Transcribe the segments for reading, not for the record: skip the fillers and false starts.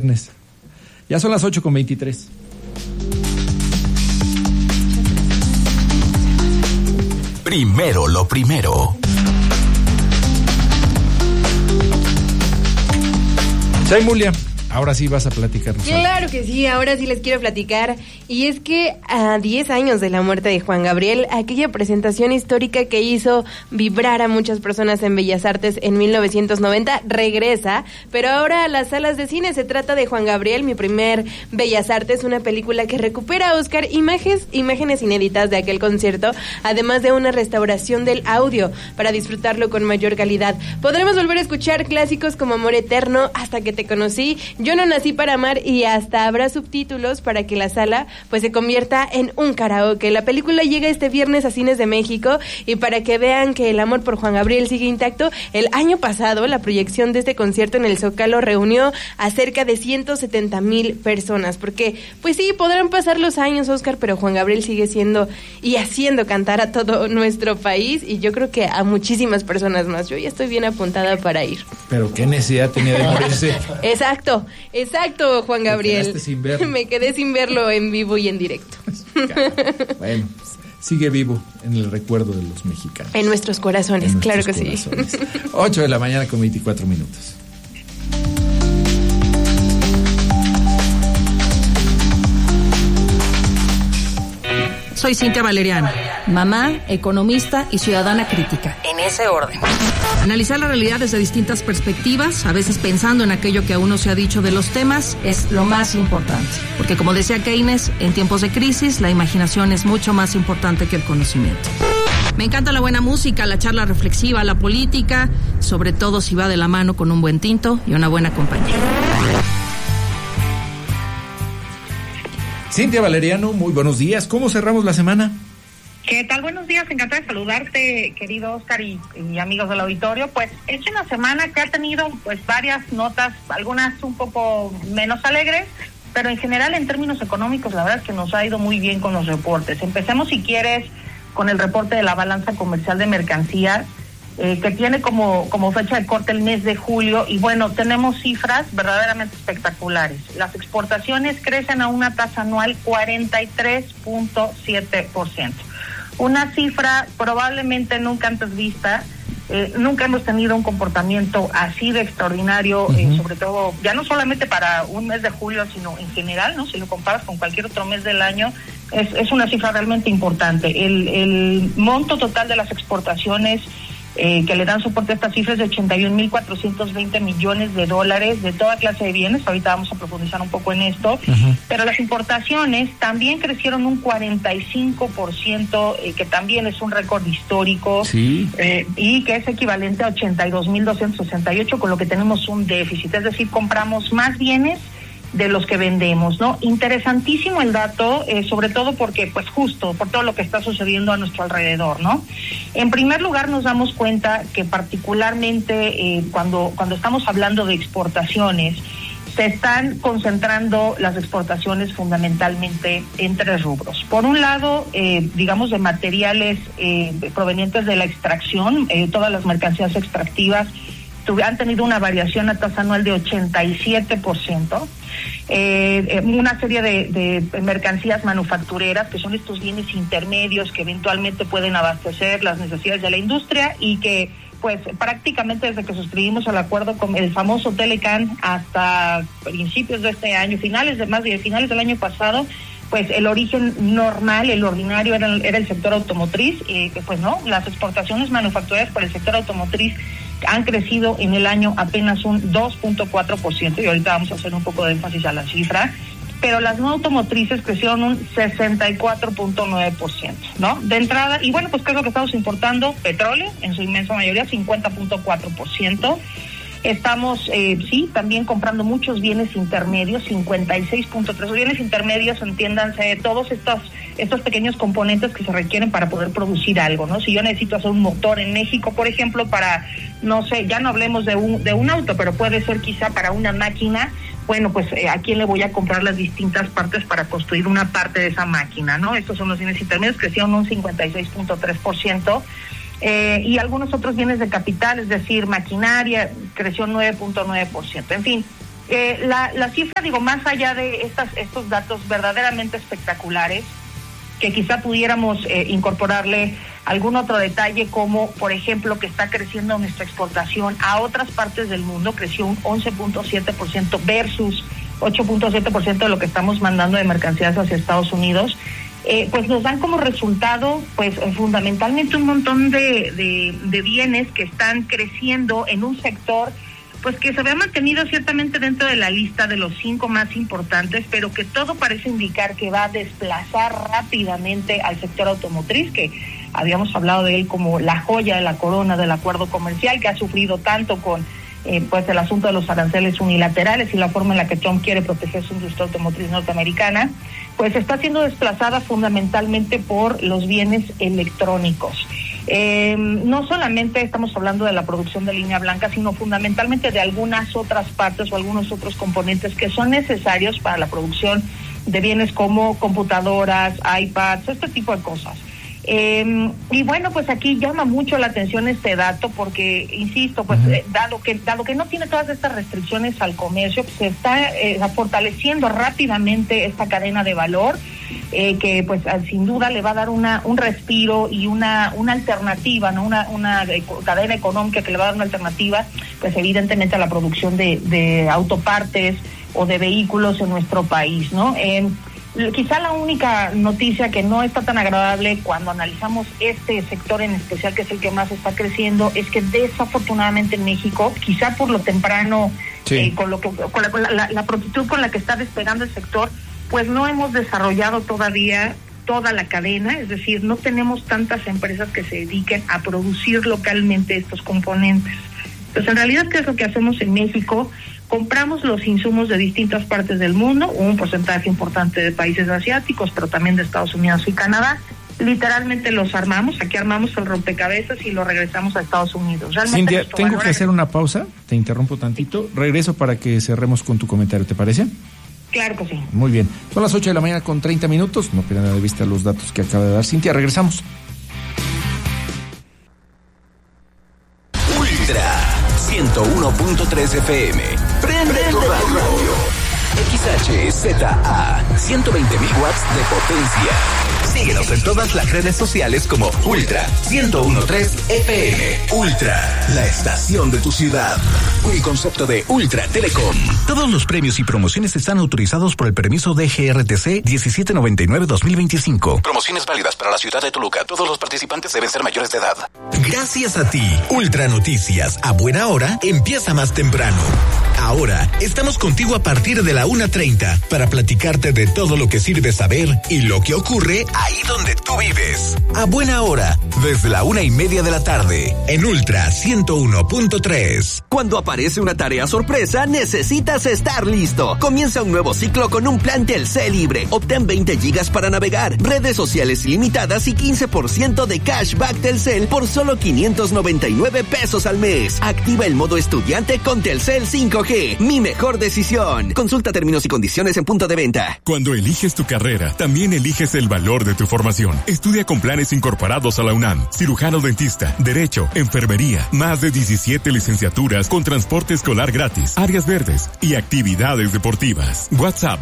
Ya son las 8:23. Primero lo primero. Mulia, ahora sí vas a platicarnos. Claro que sí, ahora sí les quiero platicar. Y es que a 10 años de la muerte de Juan Gabriel, aquella presentación histórica que hizo vibrar a muchas personas en Bellas Artes en 1990 regresa, pero ahora a las salas de cine. Se trata de Juan Gabriel, mi primer Bellas Artes, una película que recupera, Oscar, imágenes inéditas de aquel concierto, además de una restauración del audio para disfrutarlo con mayor calidad. Podremos volver a escuchar clásicos como Amor Eterno, Hasta que te conocí, Yo no nací para amar, y hasta habrá subtítulos para que la sala pues se convierta en un karaoke. La película llega este viernes a Cines de México, y para que vean que el amor por Juan Gabriel sigue intacto, el año pasado la proyección de este concierto en el Zócalo reunió a cerca de 170,000 personas, porque pues sí, podrán pasar los años, Oscar, pero Juan Gabriel sigue siendo y haciendo cantar a todo nuestro país, y yo creo que a muchísimas personas más. Yo ya estoy bien apuntada para ir. Pero qué necesidad tenía de morirse. Exacto, Juan Gabriel. Me quedé sin verlo en vivo y en directo. Bueno, sigue vivo en el recuerdo de los mexicanos. En nuestros corazones, claro que sí. 8:24 a.m. Soy Cintia Valeriano, mamá, economista y ciudadana crítica. En ese orden. Analizar la realidad desde distintas perspectivas, a veces pensando en aquello que aún no se ha dicho de los temas, es lo más importante. Porque como decía Keynes, en tiempos de crisis, la imaginación es mucho más importante que el conocimiento. Me encanta la buena música, la charla reflexiva, la política, sobre todo si va de la mano con un buen tinto y una buena compañía. Cintia Valeriano, muy buenos días. ¿Cómo cerramos la semana? ¿Qué tal? Buenos días, encantada de saludarte, querido Oscar y amigos del auditorio. Pues es una semana que ha tenido pues varias notas, algunas un poco menos alegres, pero en general en términos económicos la verdad es que nos ha ido muy bien con los reportes. Empecemos, si quieres, con el reporte de la balanza comercial de mercancías, que tiene como fecha de corte el mes de julio, y bueno, tenemos cifras verdaderamente espectaculares. Las exportaciones crecen a una tasa anual 43.7%. Una cifra probablemente nunca antes vista. Nunca hemos tenido un comportamiento así de extraordinario, sobre todo, ya no solamente para un mes de julio, sino en general, ¿no? Si lo comparas con cualquier otro mes del año, es una cifra realmente importante. El monto total de las exportaciones que le dan soporte a estas cifras de 81,420 millones de dólares de toda clase de bienes. Ahorita vamos a profundizar un poco en esto. Pero las importaciones también crecieron un 45%, que también es un récord histórico, sí. Y que es equivalente a 82,268, con lo que tenemos un déficit. Es decir, compramos más bienes de los que vendemos, ¿no? Interesantísimo el dato, sobre todo porque, pues justo, por todo lo que está sucediendo a nuestro alrededor, ¿no? En primer lugar, nos damos cuenta que particularmente cuando estamos hablando de exportaciones, se están concentrando las exportaciones fundamentalmente en tres rubros. Por un lado, digamos, de materiales provenientes de la extracción, todas las mercancías extractivas han tenido una variación a tasa anual de 87%. Una serie de mercancías manufactureras, que son estos bienes intermedios que eventualmente pueden abastecer las necesidades de la industria, y que pues prácticamente desde que suscribimos el acuerdo con el famoso Telecan hasta principios de este año, finales del año pasado, pues el origen normal, el ordinario era el sector automotriz, que pues no, las exportaciones manufactureras por el sector automotriz han crecido en el año apenas un 2.4%, y ahorita vamos a hacer un poco de énfasis a la cifra, pero las no automotrices crecieron un 64.9%, ¿no? De entrada, y bueno, pues ¿qué es lo que estamos importando? Petróleo, en su inmensa mayoría, 50.4%. Estamos, sí, también comprando muchos bienes intermedios, 56.3%. Los bienes intermedios, entiéndanse, todos estos pequeños componentes que se requieren para poder producir algo, ¿no? Si yo necesito hacer un motor en México, por ejemplo, para, no sé, ya no hablemos de un auto, pero puede ser quizá para una máquina, bueno, pues ¿a quién le voy a comprar las distintas partes para construir una parte de esa máquina, ¿no? Estos son los bienes intermedios, crecieron un 56.3%. Y algunos otros bienes de capital, es decir, maquinaria, creció 9.9%. En fin, La cifra, más allá de estos datos verdaderamente espectaculares, que quizá pudiéramos incorporarle algún otro detalle, como por ejemplo que está creciendo nuestra exportación a otras partes del mundo, creció un 11.7% versus 8.7% de lo que estamos mandando de mercancías hacia Estados Unidos. Pues nos dan como resultado fundamentalmente un montón de bienes que están creciendo en un sector pues que se había mantenido ciertamente dentro de la lista de los 5 más importantes, pero que todo parece indicar que va a desplazar rápidamente al sector automotriz, que habíamos hablado de él como la joya de la corona del acuerdo comercial, que ha sufrido tanto con el asunto de los aranceles unilaterales y la forma en la que Trump quiere proteger su industria automotriz norteamericana, pues está siendo desplazada fundamentalmente por los bienes electrónicos. No solamente estamos hablando de la producción de línea blanca, sino fundamentalmente de algunas otras partes o algunos otros componentes que son necesarios para la producción de bienes como computadoras, iPads, este tipo de cosas. Y bueno, pues aquí llama mucho la atención este dato porque, insisto, pues dado que no tiene todas estas restricciones al comercio, pues se está fortaleciendo rápidamente esta cadena de valor, que pues sin duda le va a dar un respiro y una alternativa, ¿no? Una cadena económica que le va a dar una alternativa, pues evidentemente a la producción de autopartes o de vehículos en nuestro país, ¿no? Quizá la única noticia que no está tan agradable cuando analizamos este sector en especial, que es el que más está creciendo, es que desafortunadamente en México, quizá por lo temprano, con la prontitud con la que está despegando el sector, pues no hemos desarrollado todavía toda la cadena, es decir, no tenemos tantas empresas que se dediquen a producir localmente estos componentes. Entonces, en realidad, ¿qué es lo que hacemos en México? Compramos los insumos de distintas partes del mundo, un porcentaje importante de países asiáticos, pero también de Estados Unidos y Canadá. Literalmente los armamos, aquí armamos el rompecabezas y lo regresamos a Estados Unidos. Cintia, tengo que hacer una pausa, te interrumpo tantito, regreso para que cerremos con tu comentario, ¿te parece? Claro que sí. Muy bien, son las 8 de la mañana con 30 minutos, no pierdan de vista los datos que acaba de dar Cintia, regresamos. Ultra 101.3 FM. Prende tu radio. XHZA 120.000 watts de potencia. Síguenos en todas las redes sociales como Ultra 101.3 FM. Ultra, la estación de tu ciudad. Un concepto de Ultra Telecom. Todos los premios y promociones están autorizados por el permiso de GRTC 1799-2025. Promociones válidas para la ciudad de Toluca. Todos los participantes deben ser mayores de edad. Gracias a ti, Ultra Noticias a buena hora empieza más temprano. Ahora estamos contigo a partir de la 1:30 para platicarte de todo lo que sirve saber y lo que ocurre ahí donde tú vives. A buena hora, desde la 1:30 de la tarde, en Ultra 101.3. Cuando aparece una tarea sorpresa, necesitas estar listo. Comienza un nuevo ciclo con un plan Telcel libre. Obtén 20 gigas para navegar, redes sociales ilimitadas y 15% de cashback Telcel por solo 599 pesos al mes. Activa el modo estudiante con Telcel 5G. Mi mejor decisión. Consulta términos y condiciones en punto de venta. Cuando eliges tu carrera, también eliges el valor de tu formación. Estudia con planes incorporados a la UNAM. Cirujano dentista, Derecho, Enfermería, más de 17 licenciaturas con transporte escolar gratis, áreas verdes y actividades deportivas. WhatsApp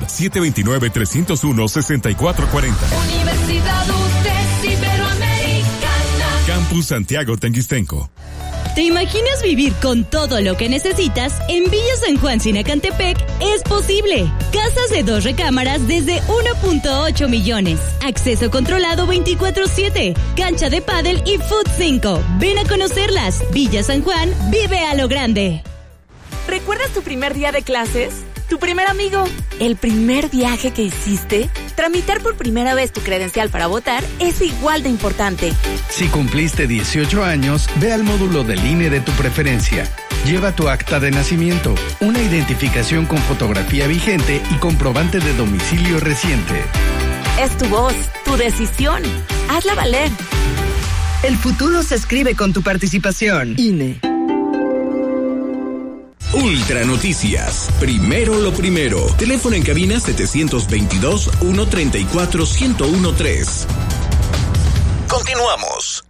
729-301-6440. Universidad UTES Iberoamericana. Campus Santiago Tenguistenco. ¿Te imaginas vivir con todo lo que necesitas? En Villa San Juan Sinacantepec es posible. Casas de 2 recámaras desde 1.8 millones. Acceso controlado 24/7. Cancha de pádel y Food 5. Ven a conocerlas. Villa San Juan, vive a lo grande. ¿Recuerdas tu primer día de clases? ¿Tu primer amigo? ¿El primer viaje que hiciste? Tramitar por primera vez tu credencial para votar es igual de importante. Si cumpliste 18 años, ve al módulo del INE de tu preferencia. Lleva tu acta de nacimiento, una identificación con fotografía vigente y comprobante de domicilio reciente. Es tu voz, tu decisión. Hazla valer. El futuro se escribe con tu participación. INE. Ultra Noticias. Primero lo primero. Teléfono en cabina 722-134-1013. Continuamos.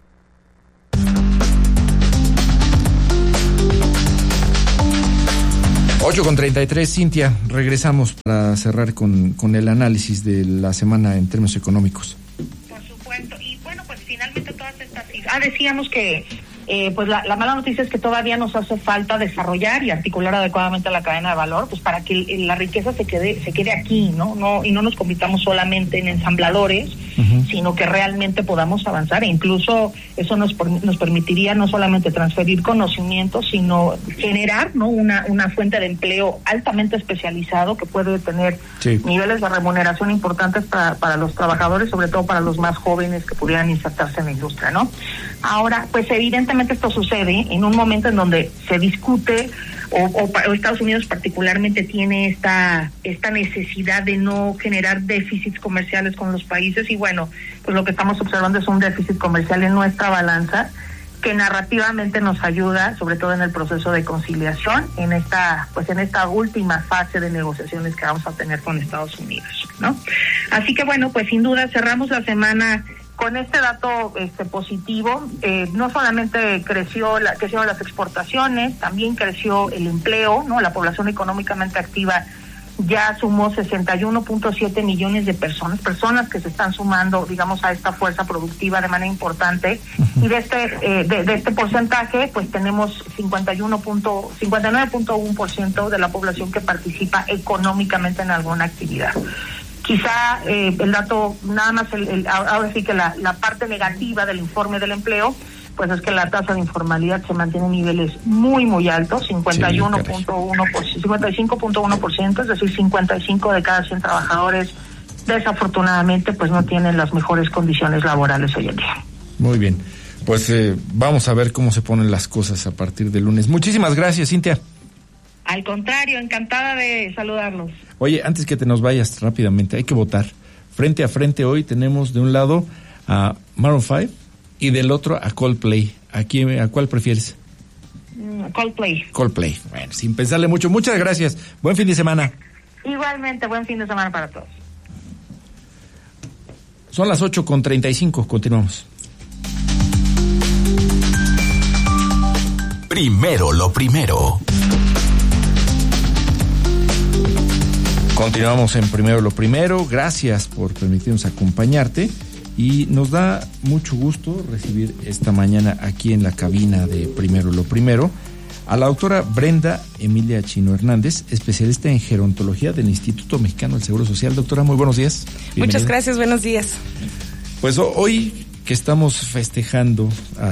8:33, Cintia, regresamos para cerrar con el análisis de la semana en términos económicos. Por supuesto, y bueno, pues finalmente todas estas cifras, decíamos que pues la mala noticia es que todavía nos hace falta desarrollar y articular adecuadamente la cadena de valor, pues para que la riqueza se quede aquí, no y no nos convirtamos solamente en ensambladores, sino que realmente podamos avanzar, e incluso eso nos permitiría no solamente transferir conocimientos, sino generar, ¿no?, una fuente de empleo altamente especializado que puede tener niveles de remuneración importantes para los trabajadores, sobre todo para los más jóvenes que pudieran insertarse en la industria, ¿no? Ahora, pues evidentemente esto sucede en un momento en donde se discute o Estados Unidos particularmente tiene esta necesidad de no generar déficits comerciales con los países, y bueno, pues lo que estamos observando es un déficit comercial en nuestra balanza que narrativamente nos ayuda, sobre todo en el proceso de conciliación, en esta última fase de negociaciones que vamos a tener con Estados Unidos, ¿no? Así que bueno, pues sin duda cerramos la semana con este dato positivo. No solamente crecieron las exportaciones, también creció el empleo, ¿no? La población económicamente activa ya sumó 61.7 millones de personas que se están sumando, digamos, a esta fuerza productiva de manera importante. Y de este porcentaje, pues tenemos 59.1% de la población que participa económicamente en alguna actividad. Quizá el dato, nada más, ahora sí que la parte negativa del informe del empleo, pues es que la tasa de informalidad se mantiene en niveles muy, muy altos, 55.1%, es decir, 55 de cada 100 trabajadores, desafortunadamente, pues no tienen las mejores condiciones laborales hoy en día. Muy bien, pues vamos a ver cómo se ponen las cosas a partir del lunes. Muchísimas gracias, Cintia. Al contrario, encantada de saludarlos. Oye, antes que te nos vayas rápidamente, hay que votar. Frente a frente hoy tenemos de un lado a Maroon 5 y del otro a Coldplay. ¿A cuál prefieres? Coldplay. Coldplay. Bueno, sin pensarle mucho. Muchas gracias. Buen fin de semana. Igualmente, buen fin de semana para todos. Son las 8:35. Continuamos. Primero lo primero. Continuamos en Primero lo Primero. Gracias por permitirnos acompañarte y nos da mucho gusto recibir esta mañana aquí en la cabina de Primero lo Primero a la doctora Brenda Emilia Chino Hernández, especialista en gerontología del Instituto Mexicano del Seguro Social. Doctora, muy buenos días. Bienvenida. Muchas gracias, buenos días. Pues hoy que estamos festejando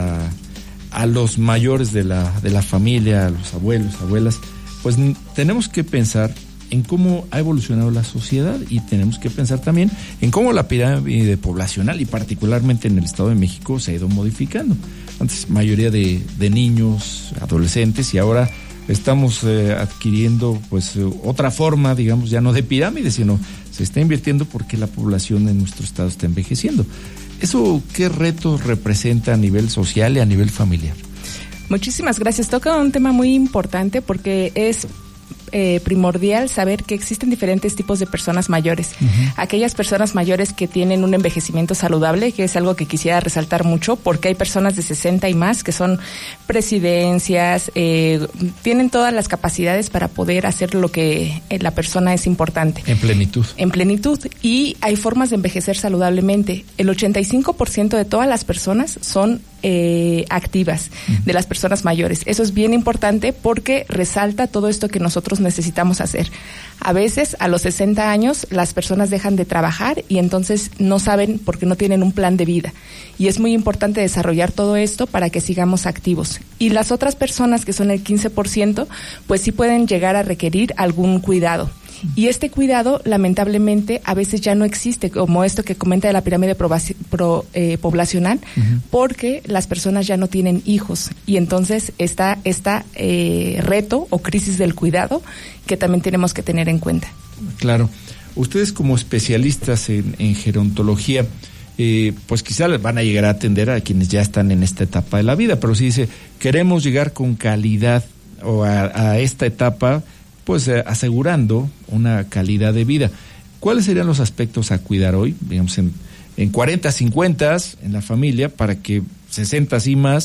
a los mayores de la familia, a los abuelos, abuelas, pues tenemos que pensar en cómo ha evolucionado la sociedad y tenemos que pensar también en cómo la pirámide poblacional y particularmente en el Estado de México se ha ido modificando. Antes mayoría de niños, adolescentes, y ahora estamos adquiriendo pues otra forma, digamos, ya no de pirámide, sino se está invirtiendo porque la población en nuestro estado está envejeciendo. ¿Eso qué retos representa a nivel social y a nivel familiar? Muchísimas gracias. Toca un tema muy importante porque es primordial saber que existen diferentes tipos de personas mayores. Aquellas personas mayores que tienen un envejecimiento saludable, que es algo que quisiera resaltar mucho, porque hay personas de 60 y más que son presidencias, tienen todas las capacidades para poder hacer lo que la persona es importante. En plenitud. En plenitud. Y hay formas de envejecer saludablemente. El 85% de todas las personas son activas, de las personas mayores. Eso es bien importante porque resalta todo esto que nosotros necesitamos hacer. A veces, a los 60 años, las personas dejan de trabajar y entonces no saben porque no tienen un plan de vida. Y es muy importante desarrollar todo esto para que sigamos activos. Y las otras personas, que son el 15%, pues sí pueden llegar a requerir algún cuidado. Y este cuidado, lamentablemente, a veces ya no existe, como esto que comenta de la pirámide poblacional, porque las personas ya no tienen hijos. Y entonces está reto o crisis del cuidado que también tenemos que tener en cuenta. Claro. Ustedes como especialistas en gerontología, pues quizá les van a llegar a atender a quienes ya están en esta etapa de la vida, pero si dice, queremos llegar con calidad o a esta etapa, pues asegurando una calidad de vida. ¿Cuáles serían los aspectos a cuidar hoy, digamos, en 40, 50, en la familia, para que 60 y más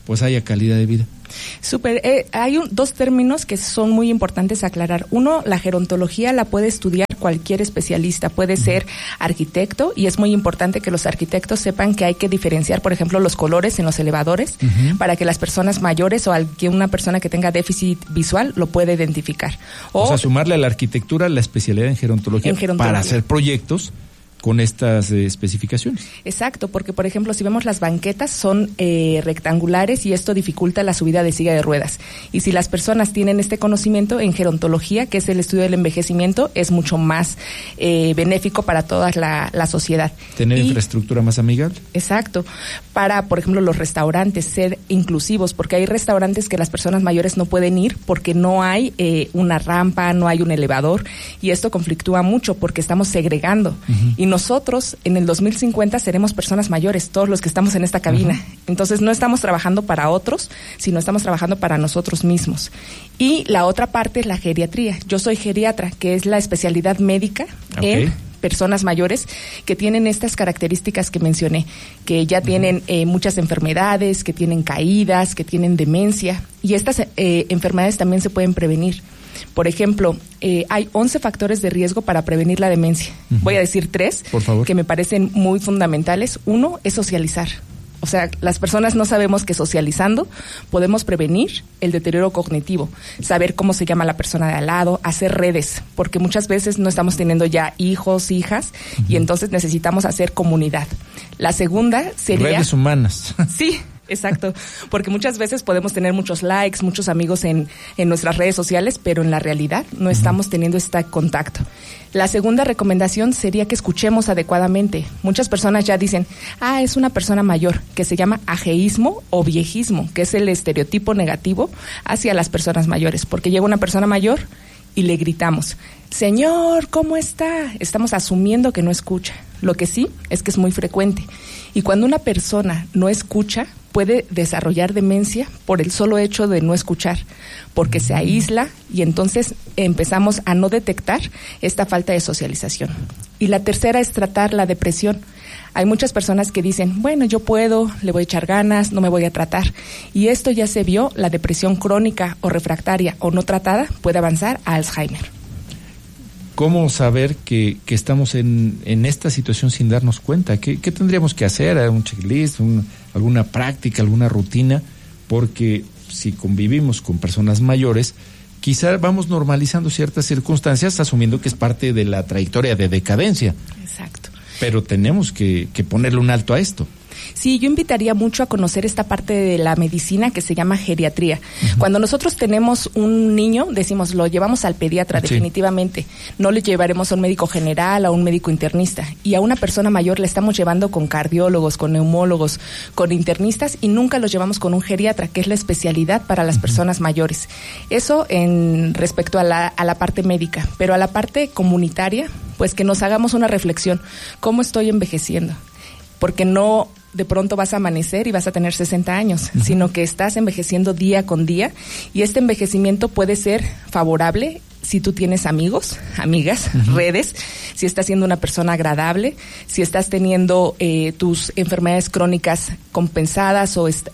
pues haya calidad de vida. Súper. Hay dos términos que son muy importantes aclarar. Uno, la gerontología la puede estudiar cualquier especialista, puede ser arquitecto, y es muy importante que los arquitectos sepan que hay que diferenciar, por ejemplo, los colores en los elevadores, para que las personas mayores o una persona que tenga déficit visual lo pueda identificar. O sea, sumarle a la arquitectura la especialidad en gerontología para hacer proyectos con estas especificaciones. Exacto, porque por ejemplo, si vemos las banquetas son rectangulares y esto dificulta la subida de silla de ruedas. Y si las personas tienen este conocimiento en gerontología, que es el estudio del envejecimiento, es mucho más benéfico para toda la sociedad. Tener infraestructura más amigable. Exacto. Para, por ejemplo, los restaurantes, ser inclusivos, porque hay restaurantes que las personas mayores no pueden ir porque no hay una rampa, no hay un elevador, y esto conflictúa mucho porque estamos segregando. Y nosotros en el 2050 seremos personas mayores, todos los que estamos en esta cabina. Entonces no estamos trabajando para otros, sino estamos trabajando para nosotros mismos. Y la otra parte es la geriatría. Yo soy geriatra, que es la especialidad médica en personas mayores que tienen estas características que mencioné, que ya tienen muchas enfermedades, que tienen caídas, que tienen demencia, y estas enfermedades también se pueden prevenir. Por ejemplo, hay 11 factores de riesgo para prevenir la demencia. Voy a decir 3 que me parecen muy fundamentales. Uno es socializar. O sea, las personas no sabemos que socializando podemos prevenir el deterioro cognitivo, saber cómo se llama la persona de al lado, hacer redes, porque muchas veces no estamos teniendo ya hijos, hijas, y entonces necesitamos hacer comunidad. La segunda sería... redes humanas. Sí. Exacto, porque muchas veces podemos tener muchos likes, muchos amigos en nuestras redes sociales, pero en la realidad no estamos teniendo este contacto. La segunda recomendación sería que escuchemos adecuadamente. Muchas personas ya dicen, es una persona mayor, que se llama ajeísmo o viejismo, que es el estereotipo negativo hacia las personas mayores, porque llega una persona mayor y le gritamos, señor, ¿cómo está? Estamos asumiendo que no escucha. Lo que sí es que es muy frecuente. Y cuando una persona no escucha, puede desarrollar demencia por el solo hecho de no escuchar, porque se aísla y entonces empezamos a no detectar esta falta de socialización. Y la tercera es tratar la depresión. Hay muchas personas que dicen, bueno, yo puedo, le voy a echar ganas, no me voy a tratar. Y esto ya se vio, la depresión crónica o refractaria o no tratada puede avanzar a Alzheimer. ¿Cómo saber que estamos en esta situación sin darnos cuenta? ¿Qué tendríamos que hacer? ¿Un checklist, alguna práctica, alguna rutina? Porque si convivimos con personas mayores, quizá vamos normalizando ciertas circunstancias, asumiendo que es parte de la trayectoria de decadencia. Exacto. Pero tenemos que ponerle un alto a esto. Sí, yo invitaría mucho a conocer esta parte de la medicina que se llama geriatría. Cuando nosotros tenemos un niño, decimos, lo llevamos al pediatra, definitivamente. No le llevaremos a un médico general, a un médico internista. Y a una persona mayor le estamos llevando con cardiólogos, con neumólogos, con internistas, y nunca los llevamos con un geriatra, que es la especialidad para las personas mayores. Eso en respecto a la parte médica. Pero a la parte comunitaria, pues que nos hagamos una reflexión. ¿Cómo estoy envejeciendo? Porque no de pronto vas a amanecer y vas a tener 60 años, sino que estás envejeciendo día con día, y este envejecimiento puede ser favorable si tú tienes amigos, amigas, redes, si estás siendo una persona agradable, si estás teniendo tus enfermedades crónicas compensadas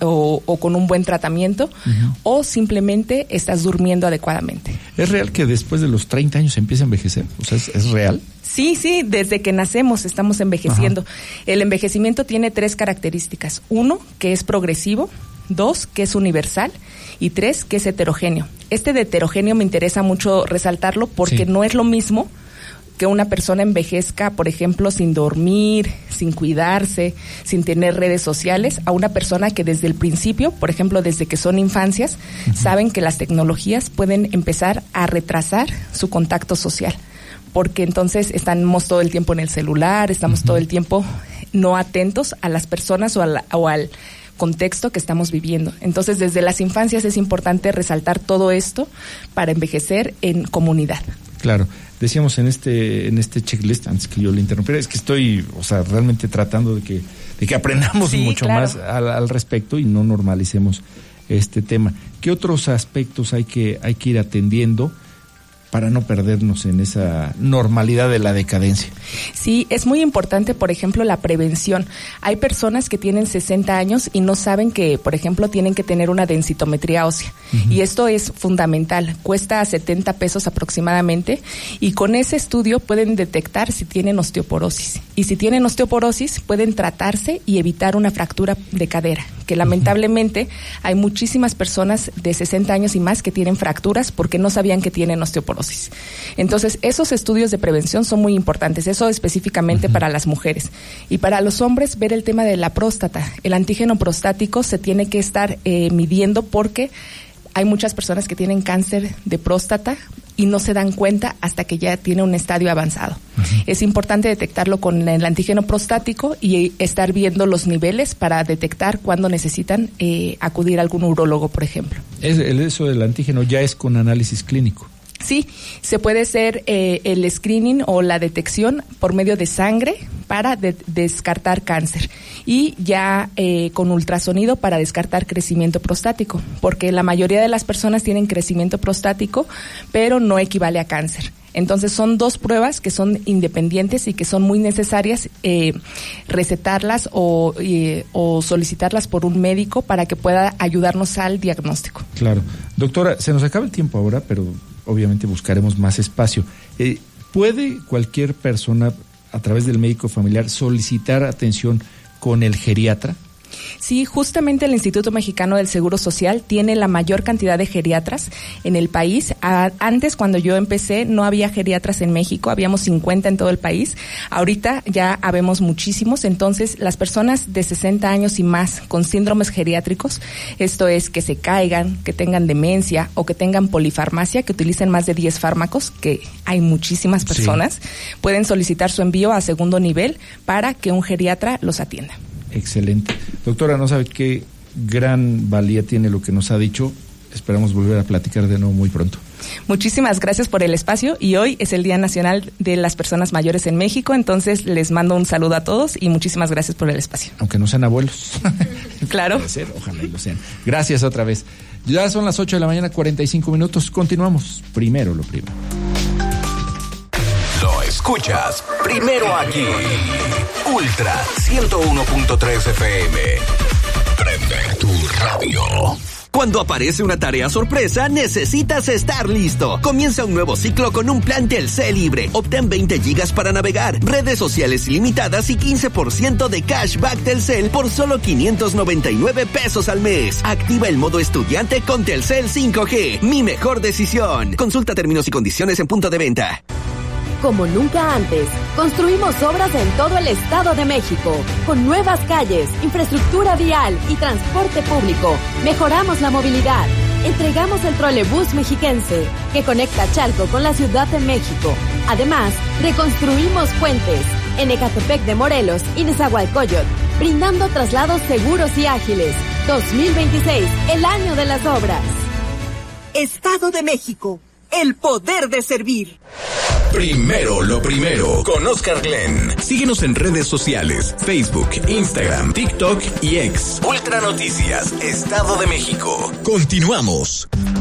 o con un buen tratamiento, o simplemente estás durmiendo adecuadamente. ¿Es real que después de los 30 años se empieza a envejecer? O sea, ¿es real? Sí, desde que nacemos estamos envejeciendo. El envejecimiento tiene 3 características. 1, que es progresivo. 2, que es universal. Y 3, que es heterogéneo. Este de heterogéneo me interesa mucho resaltarlo porque no es lo mismo que una persona envejezca, por ejemplo, sin dormir, sin cuidarse, sin tener redes sociales, a una persona que desde el principio, por ejemplo, desde que son infancias, saben que las tecnologías pueden empezar a retrasar su contacto social. Porque entonces estamos todo el tiempo en el celular, estamos todo el tiempo no atentos a las personas o al contexto que estamos viviendo. Entonces, desde las infancias es importante resaltar todo esto para envejecer en comunidad. Claro. Decíamos en este checklist, antes que yo le interrumpiera, es que estoy, realmente tratando de que aprendamos mucho más al respecto y no normalicemos este tema. ¿Qué otros aspectos hay que ir atendiendo para no perdernos en esa normalidad de la decadencia? Sí, es muy importante, por ejemplo, la prevención. Hay personas que tienen 60 años y no saben que, por ejemplo, tienen que tener una densitometría ósea. Y esto es fundamental. Cuesta $70 aproximadamente y con ese estudio pueden detectar si tienen osteoporosis. Y si tienen osteoporosis, pueden tratarse y evitar una fractura de cadera, que lamentablemente hay muchísimas personas de 60 años y más que tienen fracturas porque no sabían que tienen osteoporosis. Entonces, esos estudios de prevención son muy importantes, eso específicamente para las mujeres. Y para los hombres, ver el tema de la próstata. El antígeno prostático se tiene que estar midiendo porque hay muchas personas que tienen cáncer de próstata y no se dan cuenta hasta que ya tiene un estadio avanzado. Es importante detectarlo con el antígeno prostático y estar viendo los niveles para detectar cuándo necesitan acudir a algún urólogo, por ejemplo. Eso del antígeno ya es con análisis clínico. Sí, se puede hacer el screening o la detección por medio de sangre para descartar cáncer y ya con ultrasonido para descartar crecimiento prostático, porque la mayoría de las personas tienen crecimiento prostático, pero no equivale a cáncer. Entonces son dos pruebas que son independientes y que son muy necesarias recetarlas o solicitarlas por un médico para que pueda ayudarnos al diagnóstico. Claro. Doctora, se nos acaba el tiempo ahora, pero obviamente buscaremos más espacio. ¿Puede cualquier persona a través del médico familiar solicitar atención con el geriatra? Sí, justamente el Instituto Mexicano del Seguro Social tiene la mayor cantidad de geriatras en el país. Antes, cuando yo empecé, no había geriatras en México, habíamos 50 en todo el país. Ahorita ya habemos muchísimos, entonces las personas de 60 años y más con síndromes geriátricos, esto es que se caigan, que tengan demencia o que tengan polifarmacia, que utilicen más de 10 fármacos, que hay muchísimas personas, pueden solicitar su envío a segundo nivel para que un geriatra los atienda. Excelente. Doctora, no sabe qué gran valía tiene lo que nos ha dicho. Esperamos volver a platicar de nuevo muy pronto. Muchísimas gracias por el espacio y hoy es el Día Nacional de las Personas Mayores en México, entonces les mando un saludo a todos y muchísimas gracias por el espacio. Aunque no sean abuelos. Claro. Ojalá y lo sean. Gracias otra vez. Ya son las 8 de la mañana, 45 minutos. Continuamos. Primero lo primero. Lo escuchas primero aquí. Ultra 101.3 FM. Prende tu radio. Cuando aparece una tarea sorpresa, necesitas estar listo. Comienza un nuevo ciclo con un plan Telcel libre. Obtén 20 gigas para navegar, redes sociales ilimitadas y 15% de cashback Telcel por solo $599 al mes. Activa el modo estudiante con Telcel 5G. Mi mejor decisión. Consulta términos y condiciones en punto de venta. Como nunca antes, construimos obras en todo el Estado de México, con nuevas calles, infraestructura vial y transporte público. Mejoramos la movilidad. Entregamos el trolebús mexiquense, que conecta Chalco con la Ciudad de México. Además, reconstruimos puentes en Ecatepec de Morelos y Nezahualcóyotl, brindando traslados seguros y ágiles. 2026, el año de las obras. Estado de México, el poder de servir. Primero lo primero con Oscar Glenn. Síguenos en redes sociales, Facebook, Instagram, TikTok y X. Ultra Noticias, Estado de México. Continuamos.